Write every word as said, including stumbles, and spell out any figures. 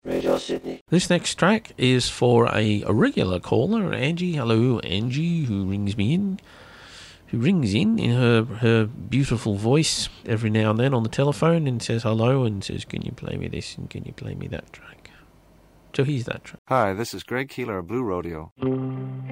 Radio Sydney. This next track is for a, a regular caller, Angie. Hello, Angie, who rings me in. Who rings in in her, her beautiful voice every now and then on the telephone and says hello and says, can you play me this and can you play me that track? So here's that track. Hi, this is Greg Keeler of Blue Rodeo.